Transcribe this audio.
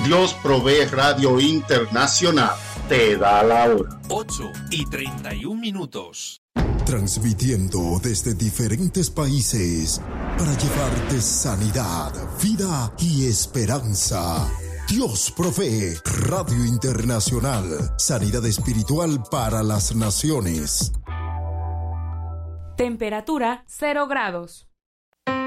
Dios Provee Radio Internacional te da la hora. 8:31. Transmitiendo desde diferentes países para llevarte sanidad, vida y esperanza. Dios Provee Radio Internacional. Sanidad espiritual para las naciones. Temperatura 0 grados.